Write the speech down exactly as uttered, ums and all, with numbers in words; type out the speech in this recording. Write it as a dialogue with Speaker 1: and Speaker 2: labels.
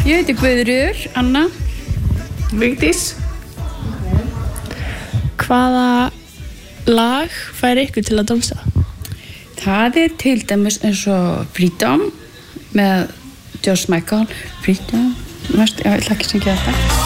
Speaker 1: Ég heiti Guðrýður Anna.
Speaker 2: Vigdís.
Speaker 3: Hvaða lag fær ykkur til að dansa?
Speaker 1: Það er til dæmis eins og Freedom með George Michael. Freedom, veist, ég vil ekki syngja þetta.